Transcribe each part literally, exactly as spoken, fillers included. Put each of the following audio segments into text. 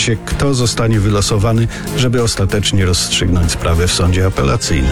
się, kto zostanie wylosowany, żeby ostatecznie rozstrzygnąć sprawę w sądzie apelacyjnym.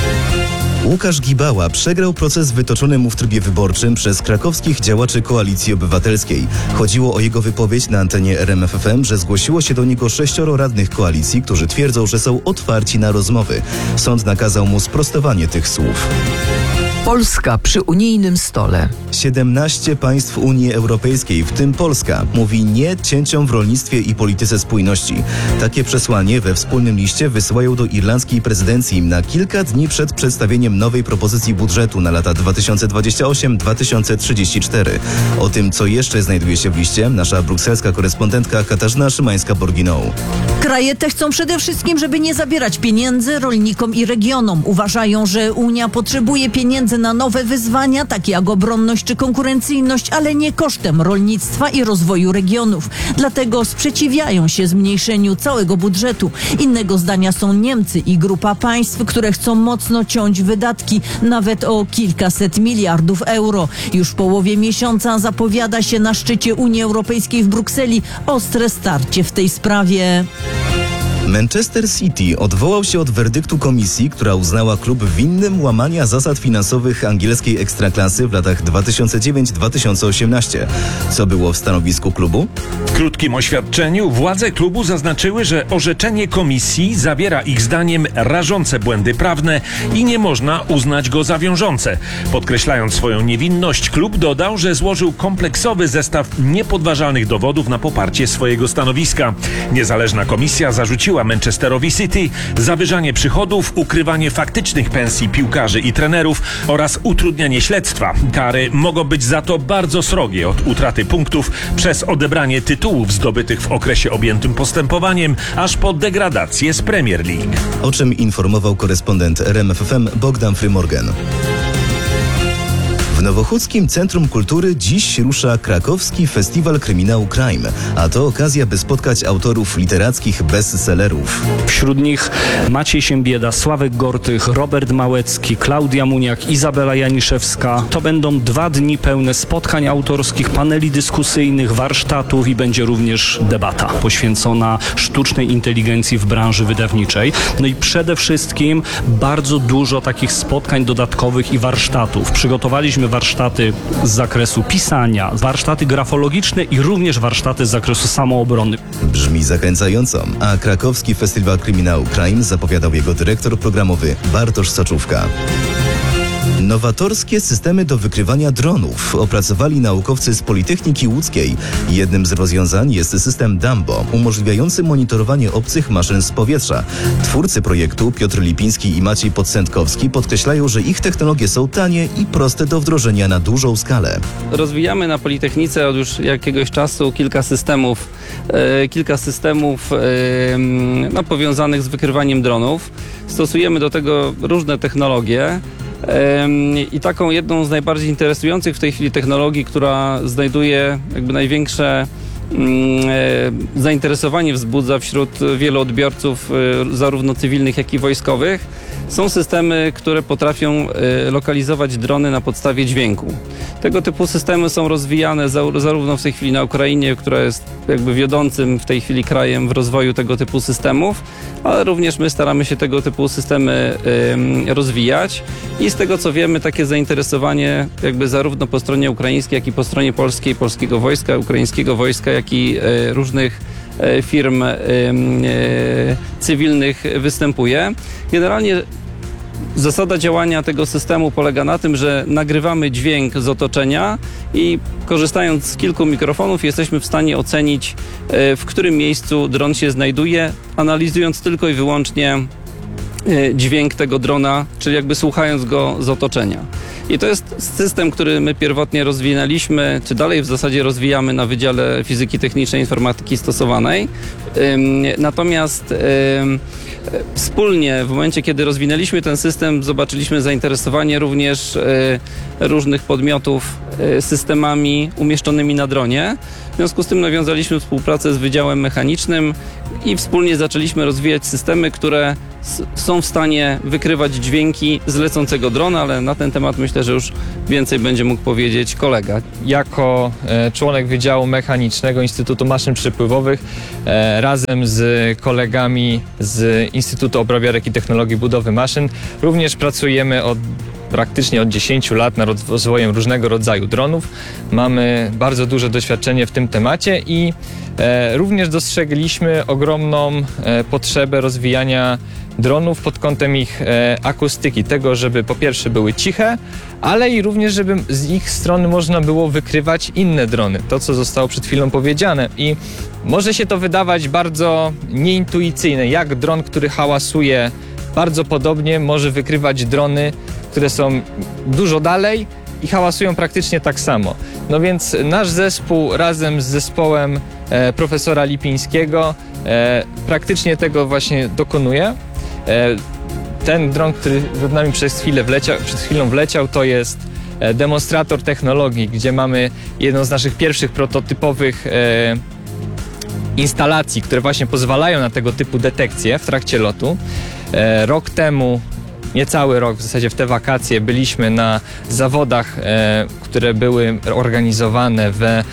Łukasz Gibała przegrał proces wytoczony mu w trybie wyborczym przez krakowskich działaczy Koalicji Obywatelskiej. Chodziło o jego wypowiedź na antenie R M F F M, że zgłosiło się do niego sześcioro radnych koalicji, którzy twierdzą, że są otwarci na rozmowy. Sąd nakazał mu sprostowanie tych słów. Polska przy unijnym stole. siedemnaście państw Unii Europejskiej, w tym Polska, mówi nie cięciom w rolnictwie i polityce spójności. Takie przesłanie we wspólnym liście wysyłają do irlandzkiej prezydencji na kilka dni przed przedstawieniem nowej propozycji budżetu na lata dwa tysiące dwudziesty ósmy do dwa tysiące trzydziestego czwartego. O tym, co jeszcze znajduje się w liście, nasza brukselska korespondentka Katarzyna Szymańska-Borginą. Kraje te chcą przede wszystkim, żeby nie zabierać pieniędzy rolnikom i regionom. Uważają, że Unia potrzebuje pieniędzy na nowe wyzwania, takie jak obronność czy konkurencyjność, ale nie kosztem rolnictwa i rozwoju regionów. Dlatego sprzeciwiają się zmniejszeniu całego budżetu. Innego zdania są Niemcy i grupa państw, które chcą mocno ciąć wydatki, nawet o kilkaset miliardów euro. Już w połowie miesiąca zapowiada się na szczycie Unii Europejskiej w Brukseli ostre starcie w tej sprawie. Manchester City odwołał się od werdyktu komisji, która uznała klub winnym łamania zasad finansowych angielskiej ekstraklasy w latach dwa tysiące dziewiątym do dwa tysiące osiemnastego. Co było w stanowisku klubu? W krótkim oświadczeniu władze klubu zaznaczyły, że orzeczenie komisji zawiera ich zdaniem rażące błędy prawne i nie można uznać go za wiążące. Podkreślając swoją niewinność, klub dodał, że złożył kompleksowy zestaw niepodważalnych dowodów na poparcie swojego stanowiska. Niezależna komisja zarzuciła Manchesterowi City zawyżanie przychodów, ukrywanie faktycznych pensji piłkarzy i trenerów oraz utrudnianie śledztwa. Kary mogą być za to bardzo srogie, od utraty punktów przez odebranie tytułów zdobytych w okresie objętym postępowaniem, aż po degradację z Premier League. O czym informował korespondent R M F F M Bogdan Frymorgan. W Nowochódzkim Centrum Kultury dziś rusza krakowski Festiwal Kryminału Crime, a to okazja, by spotkać autorów literackich bestsellerów. Wśród nich Maciej Siembieda, Sławek Gortych, Robert Małecki, Klaudia Muniak, Izabela Janiszewska. To będą dwa dni pełne spotkań autorskich, paneli dyskusyjnych, warsztatów i będzie również debata poświęcona sztucznej inteligencji w branży wydawniczej. No i przede wszystkim bardzo dużo takich spotkań dodatkowych i warsztatów. Przygotowaliśmy warsztaty z zakresu pisania, warsztaty grafologiczne i również warsztaty z zakresu samoobrony. Brzmi zachęcająco, a krakowski Festiwal Kryminału Crime zapowiadał jego dyrektor programowy Bartosz Soczówka. Nowatorskie systemy do wykrywania dronów opracowali naukowcy z Politechniki Łódzkiej. Jednym z rozwiązań jest system Dumbo, umożliwiający monitorowanie obcych maszyn z powietrza. Twórcy projektu Piotr Lipiński i Maciej Podsędkowski podkreślają, że ich technologie są tanie i proste do wdrożenia na dużą skalę. Rozwijamy na Politechnice od już jakiegoś czasu kilka systemów, e, kilka systemów e, no, powiązanych z wykrywaniem dronów. Stosujemy do tego różne technologie. I taką jedną z najbardziej interesujących w tej chwili technologii, która znajduje jakby największe zainteresowanie wzbudza wśród wielu odbiorców, zarówno cywilnych, jak i wojskowych, są systemy, które potrafią lokalizować drony na podstawie dźwięku. Tego typu systemy są rozwijane zarówno w tej chwili na Ukrainie, która jest jakby wiodącym w tej chwili krajem w rozwoju tego typu systemów, ale również my staramy się tego typu systemy rozwijać i z tego co wiemy, takie zainteresowanie jakby zarówno po stronie ukraińskiej, jak i po stronie polskiej, polskiego wojska, ukraińskiego wojska, jak i różnych firm cywilnych występuje. Generalnie zasada działania tego systemu polega na tym, że nagrywamy dźwięk z otoczenia i korzystając z kilku mikrofonów jesteśmy w stanie ocenić, w którym miejscu dron się znajduje, analizując tylko i wyłącznie dźwięk tego drona, czyli jakby słuchając go z otoczenia. I to jest system, który my pierwotnie rozwinęliśmy, czy dalej w zasadzie rozwijamy na Wydziale Fizyki Technicznej i Informatyki Stosowanej. Natomiast wspólnie w momencie, kiedy rozwinęliśmy ten system, zobaczyliśmy zainteresowanie również różnych podmiotów systemami umieszczonymi na dronie. W związku z tym nawiązaliśmy współpracę z Wydziałem Mechanicznym i wspólnie zaczęliśmy rozwijać systemy, które s- są w stanie wykrywać dźwięki z lecącego drona, ale na ten temat myślę, że już więcej będzie mógł powiedzieć kolega. Jako e, członek Wydziału Mechanicznego Instytutu Maszyn Przepływowych e, razem z kolegami z Instytutu Obrabiarek i Technologii Budowy Maszyn również pracujemy od praktycznie od dziesięciu lat nad rozwojem różnego rodzaju dronów. Mamy bardzo duże doświadczenie w tym temacie i e, również dostrzegliśmy ogromną e, potrzebę rozwijania dronów pod kątem ich e, akustyki, tego, żeby po pierwsze były ciche, ale i również, żeby z ich strony można było wykrywać inne drony. To, co zostało przed chwilą powiedziane. I może się to wydawać bardzo nieintuicyjne, jak dron, który hałasuje bardzo podobnie, może wykrywać drony, które są dużo dalej i hałasują praktycznie tak samo. No więc nasz zespół razem z zespołem e, profesora Lipińskiego e, praktycznie tego właśnie dokonuje. E, ten dron, który przed nami przez chwilę wleciał, przed chwilą wleciał, to jest e, demonstrator technologii, gdzie mamy jedną z naszych pierwszych prototypowych e, instalacji, które właśnie pozwalają na tego typu detekcje w trakcie lotu. E, rok temu, niecały rok w zasadzie w te wakacje, byliśmy na zawodach, e, które były organizowane w e,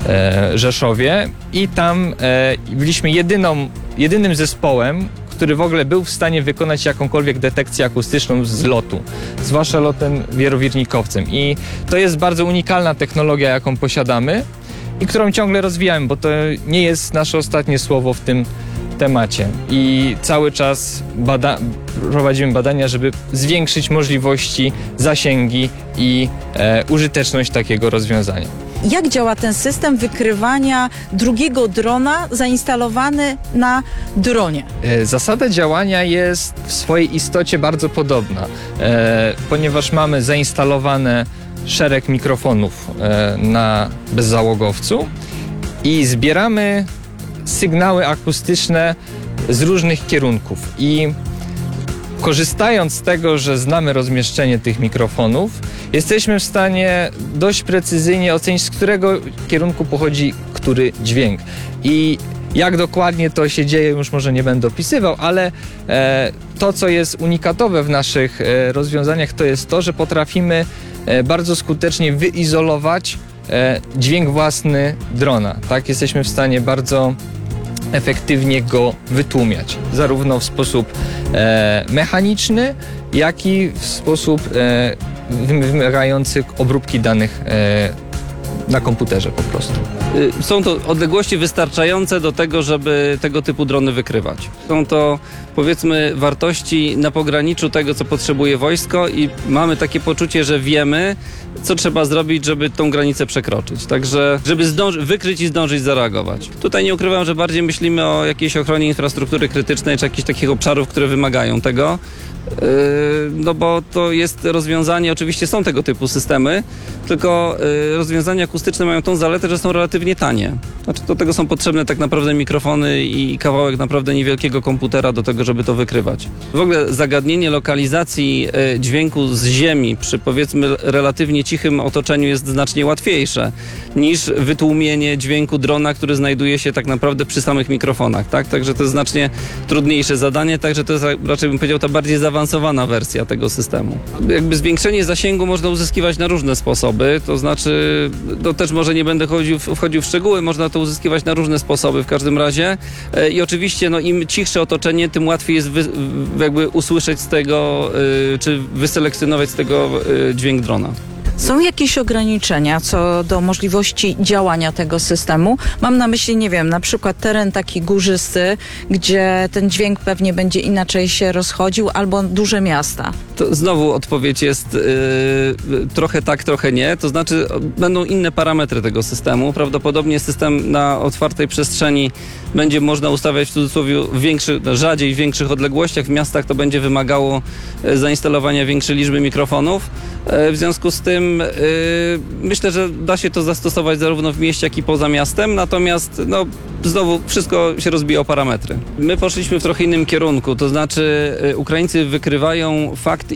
Rzeszowie i tam e, byliśmy jedyną, jedynym zespołem, który w ogóle był w stanie wykonać jakąkolwiek detekcję akustyczną z lotu, zwłaszcza lotem wierowirnikowcem. I to jest bardzo unikalna technologia, jaką posiadamy i którą ciągle rozwijamy, bo to nie jest nasze ostatnie słowo w tym temacie. I cały czas bada- prowadzimy badania, żeby zwiększyć możliwości, zasięgi i e, użyteczność takiego rozwiązania. Jak działa ten system wykrywania drugiego drona zainstalowany na dronie? E, Zasada działania jest w swojej istocie bardzo podobna, e, ponieważ mamy zainstalowane szereg mikrofonów e, na bezzałogowcu i zbieramy sygnały akustyczne z różnych kierunków i korzystając z tego, że znamy rozmieszczenie tych mikrofonów, jesteśmy w stanie dość precyzyjnie ocenić, z którego kierunku pochodzi który dźwięk. I jak dokładnie to się dzieje, już może nie będę opisywał, ale e, to, co jest unikatowe w naszych e, rozwiązaniach, to jest to, że potrafimy e, bardzo skutecznie wyizolować e, dźwięk własny drona. Tak, jesteśmy w stanie bardzo efektywnie go wytłumiać, zarówno w sposób e, mechaniczny, jak i w sposób e, wymagający obróbki danych e, na komputerze po prostu. Y, Są to odległości wystarczające do tego, żeby tego typu drony wykrywać. Są to, powiedzmy, wartości na pograniczu tego, co potrzebuje wojsko i mamy takie poczucie, że wiemy, co trzeba zrobić, żeby tą granicę przekroczyć. Także, żeby zdąży- wykryć i zdążyć zareagować. Tutaj nie ukrywam, że bardziej myślimy o jakiejś ochronie infrastruktury krytycznej, czy jakichś takich obszarów, które wymagają tego. Yy, no bo to jest rozwiązanie, oczywiście są tego typu systemy, tylko yy, rozwiązania akustyczne mają tą zaletę, że są relatywnie tanie. Znaczy do tego są potrzebne tak naprawdę mikrofony i kawałek naprawdę niewielkiego komputera do tego, żeby to wykrywać. W ogóle zagadnienie lokalizacji yy, dźwięku z ziemi przy, powiedzmy, relatywnie cichym otoczeniu jest znacznie łatwiejsze niż wytłumienie dźwięku drona, który znajduje się tak naprawdę przy samych mikrofonach, tak? Także to jest znacznie trudniejsze zadanie, także to jest, raczej bym powiedział, ta bardziej zaawansowana wersja tego systemu. Jakby zwiększenie zasięgu można uzyskiwać na różne sposoby, to znaczy, to też może nie będę chodził, wchodził w szczegóły, można to uzyskiwać na różne sposoby w każdym razie e, i oczywiście no, im cichsze otoczenie, tym łatwiej jest wy, jakby usłyszeć z tego, y, czy wyselekcjonować z tego y, dźwięk drona. Są jakieś ograniczenia co do możliwości działania tego systemu? Mam na myśli, nie wiem, na przykład teren taki górzysty, gdzie ten dźwięk pewnie będzie inaczej się rozchodził, albo duże miasta. To znowu odpowiedź jest yy, trochę tak, trochę nie. To znaczy będą inne parametry tego systemu. Prawdopodobnie system na otwartej przestrzeni będzie można ustawiać w cudzysłowie większy, rzadziej w większych odległościach. W miastach to będzie wymagało zainstalowania większej liczby mikrofonów. Yy, w związku z tym yy, myślę, że da się to zastosować zarówno w mieście, jak i poza miastem. Natomiast no, znowu wszystko się rozbija o parametry. My poszliśmy w trochę innym kierunku. To znaczy yy, Ukraińcy wykrywają fakt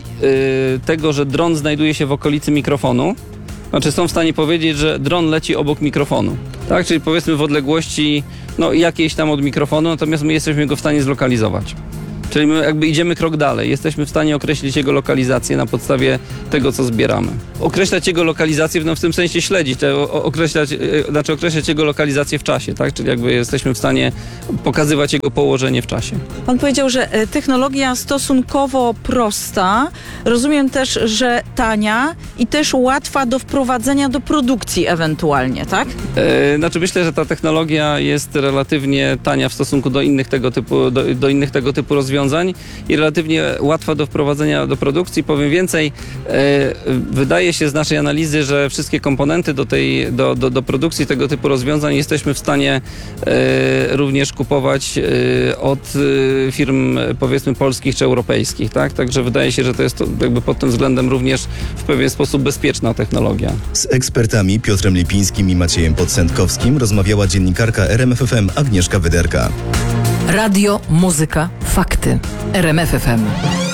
tego, że dron znajduje się w okolicy mikrofonu. Znaczy są w stanie powiedzieć, że dron leci obok mikrofonu. Tak, czyli powiedzmy w odległości no, jakiejś tam od mikrofonu, natomiast my jesteśmy go w stanie zlokalizować. Czyli my jakby idziemy krok dalej. Jesteśmy w stanie określić jego lokalizację na podstawie tego, co zbieramy. Określać jego lokalizację, no w tym sensie śledzić, określać, znaczy określać jego lokalizację w czasie, tak? Czyli jakby jesteśmy w stanie pokazywać jego położenie w czasie. Pan powiedział, że e, technologia stosunkowo prosta. Rozumiem też, że tania i też łatwa do wprowadzenia do produkcji ewentualnie, tak? E, znaczy myślę, że ta technologia jest relatywnie tania w stosunku do innych tego typu, do, do innych tego typu rozwiązań i relatywnie łatwa do wprowadzenia do produkcji. Powiem więcej, e, wydaje się z naszej analizy, że wszystkie komponenty do, tej, do, do, do produkcji tego typu rozwiązań jesteśmy w stanie e, również kupować e, od e, firm powiedzmy polskich czy europejskich, tak? Także wydaje się, że to jest to jakby pod tym względem również w pewien sposób bezpieczna technologia. Z ekspertami Piotrem Lipińskim i Maciejem Podsędkowskim rozmawiała dziennikarka R M F F M Agnieszka Wyderka. Radio, muzyka, fakty. R M F F M.